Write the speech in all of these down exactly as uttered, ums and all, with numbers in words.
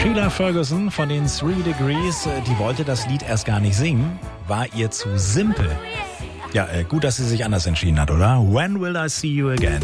Sheila Ferguson von den Three Degrees, die wollte das Lied erst gar nicht singen, war ihr zu simpel. Ja, äh, gut, dass sie sich anders entschieden hat, oder? When will I see you again?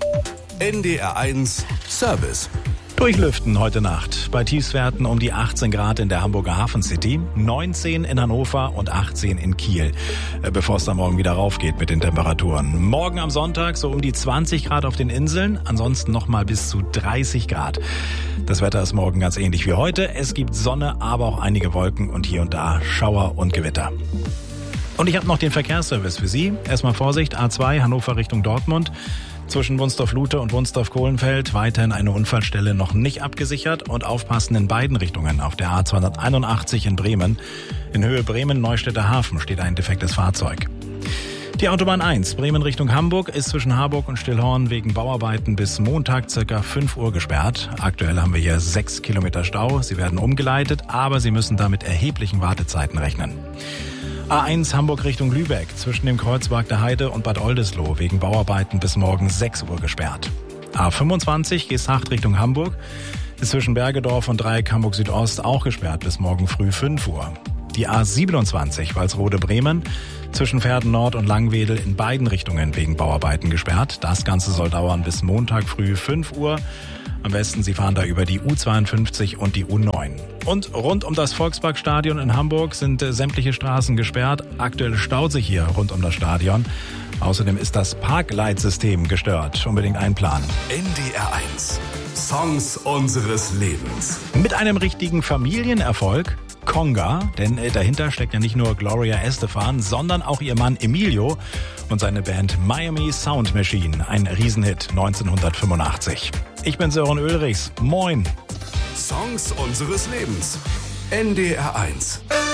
N D R eins Service. Durchlüften heute Nacht. Bei Tiefstwerten um die achtzehn Grad in der Hamburger Hafen City, neunzehn in Hannover und achtzehn in Kiel, bevor es dann morgen wieder raufgeht mit den Temperaturen. Morgen am Sonntag so um die zwanzig Grad auf den Inseln, ansonsten nochmal bis zu dreißig Grad. Das Wetter ist morgen ganz ähnlich wie heute. Es gibt Sonne, aber auch einige Wolken und hier und da Schauer und Gewitter. Und ich habe noch den Verkehrsservice für Sie. Erstmal Vorsicht, A zwei Hannover Richtung Dortmund. Zwischen Wunsdorf-Lute und Wunsdorf-Kohlenfeld weiterhin eine Unfallstelle noch nicht abgesichert und aufpassen in beiden Richtungen. Auf der A zweihunderteinundachtzig in Bremen. In Höhe Bremen-Neustädter Hafen steht ein defektes Fahrzeug. Die Autobahn eins, Bremen Richtung Hamburg, ist zwischen Harburg und Stillhorn wegen Bauarbeiten bis Montag circa fünf Uhr gesperrt. Aktuell haben wir hier sechs Kilometer Stau. Sie werden umgeleitet, aber Sie müssen da mit erheblichen Wartezeiten rechnen. A eins Hamburg Richtung Lübeck, zwischen dem Kreuzberg der Heide und Bad Oldesloe wegen Bauarbeiten bis morgen sechs Uhr gesperrt. A fünfundzwanzig Geesthacht Richtung Hamburg, ist zwischen Bergedorf und Dreieck Hamburg Südost auch gesperrt bis morgen früh fünf Uhr. Die A siebenundzwanzig Walsrode Bremen, zwischen Verden Nord und Langwedel in beiden Richtungen wegen Bauarbeiten gesperrt. Das Ganze soll dauern bis Montag früh fünf Uhr. Am besten, Sie fahren da über die U zweiundfünfzig und die U neun. Und rund um das Volksparkstadion in Hamburg sind äh, sämtliche Straßen gesperrt. Aktuell staut sich hier rund um das Stadion. Außerdem ist das Parkleitsystem gestört. Unbedingt einplanen. N D R eins. Songs unseres Lebens. Mit einem richtigen Familienerfolg. Conga, denn äh, dahinter steckt ja nicht nur Gloria Estefan, sondern auch ihr Mann Emilio und seine Band Miami Sound Machine, ein Riesenhit neunzehnhundertfünfundachtzig. Ich bin Sören Ulrichs. Moin. Songs unseres Lebens. N D R eins.